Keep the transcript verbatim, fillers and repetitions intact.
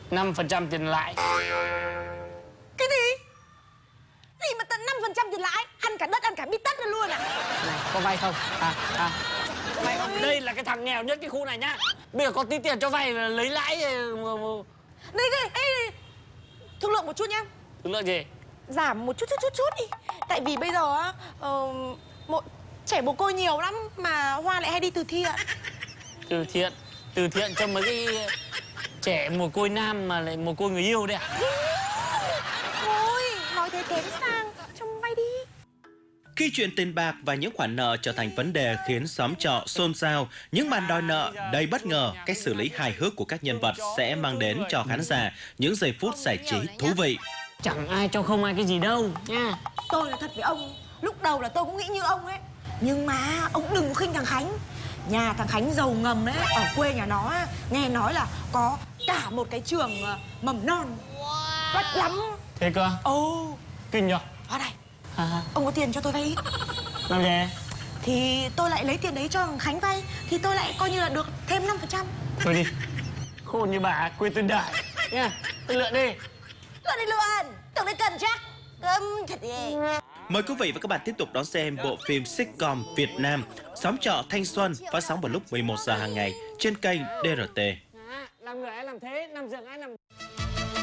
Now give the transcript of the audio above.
năm phần trăm tiền lãi. Cái gì? Gì mà tận năm phần trăm tiền lãi? Ăn cả đất, ăn cả bít tất luôn à? Này, có vay không? À, à. Có vay không? Đây là cái thằng nghèo nhất cái khu này nhá. Bây giờ có tí tiền cho vay lấy lãi. Đây, đây, đây. Thương lượng một chút nhá. Thương lượng gì? Giảm một chút chút chút chút đi. Tại vì bây giờ á, uh, một trẻ mồ côi nhiều lắm mà Hoa lại hay đi từ thiện. Từ thiện? Từ thiện cho mấy cái trẻ mồ côi nam mà lại mồ côi người yêu đấy à? Thôi, nói thế kém sang, trông vay đi. Khi chuyện tiền bạc và những khoản nợ trở thành vấn đề khiến xóm trọ xôn xao, những màn đòi nợ đầy bất ngờ, cách xử lý hài hước của các nhân vật sẽ mang đến cho khán giả những giây phút giải trí thú vị. Chẳng ai cho không ai cái gì đâu nha. Tôi là thật với ông, lúc đầu là tôi cũng nghĩ như ông ấy. Nhưng mà ông đừng có khinh thằng Khánh. Nhà thằng Khánh giàu ngầm đấy, ở quê nhà nó nghe nói là có cả một cái trường mầm non. Rất lắm. Thế cơ? Ồ. Kinh nhở? Ở đây. À. Ông có tiền cho tôi vay ít. Làm gì? Thì tôi lại lấy tiền đấy cho thằng Khánh vay. Thì tôi lại coi như là được thêm năm phần trăm. Thôi đi. Khôn như bà, quên tên đại nha. Tôi lượn đi. Lượn đi lượn. Tưởng đây cần chắc. Cơm thật đi. Mời quý vị và các bạn tiếp tục đón xem bộ phim sitcom Việt Nam Xóm trọ thanh xuân, phát sóng vào lúc mười một giờ hàng ngày trên kênh đê rờ tê. À, làm người ai làm thế, làm giường ai làm...